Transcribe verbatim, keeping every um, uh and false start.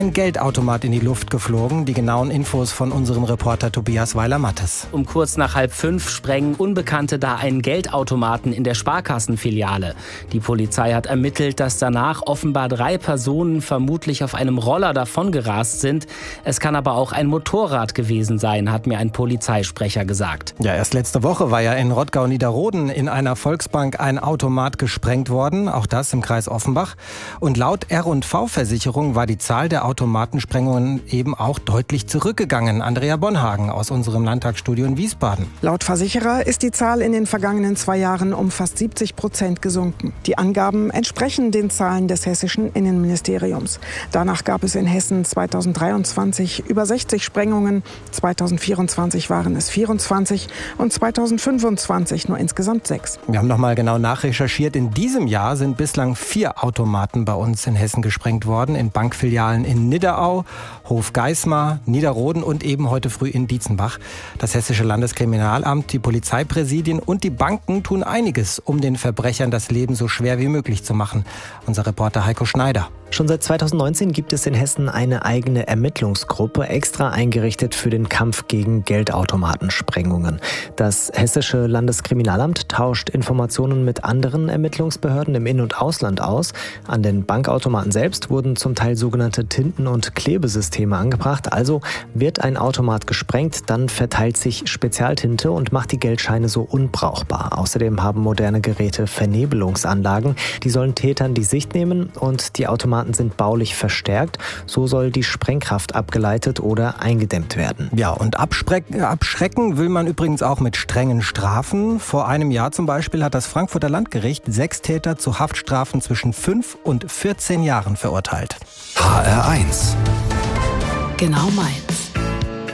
Ein Geldautomat in die Luft geflogen. Die genauen Infos von unserem Reporter Tobias Weiler-Mattes. Um kurz nach halb fünf sprengen Unbekannte da einen Geldautomaten in der Sparkassenfiliale. Die Polizei hat ermittelt, dass danach offenbar drei Personen vermutlich auf einem Roller davongerast sind. Es kann aber auch ein Motorrad gewesen sein, hat mir ein Polizeisprecher gesagt. Ja, erst letzte Woche war ja in Rottgau-Niederroden in einer Volksbank ein Automat gesprengt worden. Auch das im Kreis Offenbach. Und laut R und V-Versicherung war die Zahl der Automatensprengungen eben auch deutlich zurückgegangen. Andrea Bonhagen aus unserem Landtagsstudio in Wiesbaden. Laut Versicherer ist die Zahl in den vergangenen zwei Jahren um fast siebzig Prozent gesunken. Die Angaben entsprechen den Zahlen des hessischen Innenministeriums. Danach gab es in Hessen zweitausenddreiundzwanzig über sechzig Sprengungen, zweitausendvierundzwanzig waren es vierundzwanzig und zweitausendfünfundzwanzig nur insgesamt sechs. Wir haben nochmal genau nachrecherchiert. In diesem Jahr sind bislang vier Automaten bei uns in Hessen gesprengt worden, in Bankfilialen in Nidderau, Hofgeismar, Niederroden und eben heute früh in Dietzenbach. Das Hessische Landeskriminalamt, die Polizeipräsidien und die Banken tun einiges, um den Verbrechern das Leben so schwer wie möglich zu machen. Unser Reporter Heiko Schneider. Schon seit zweitausendneunzehn gibt es in Hessen eine eigene Ermittlungsgruppe, extra eingerichtet für den Kampf gegen Geldautomatensprengungen. Das Hessische Landeskriminalamt tauscht Informationen mit anderen Ermittlungsbehörden im In- und Ausland aus. An den Bankautomaten selbst wurden zum Teil sogenannte Tinten- und Klebesysteme angebracht. Also wird ein Automat gesprengt, dann verteilt sich Spezialtinte und macht die Geldscheine so unbrauchbar. Außerdem haben moderne Geräte Vernebelungsanlagen. Die sollen Tätern die Sicht nehmen und die Automaten sind baulich verstärkt. So soll die Sprengkraft abgeleitet oder eingedämmt werden. Ja, und abschrecken, abschrecken will man übrigens auch mit strengen Strafen. Vor einem Jahr zum Beispiel hat das Frankfurter Landgericht sechs Täter zu Haftstrafen zwischen fünf und vierzehn Jahren verurteilt. H R eins. Genau mein.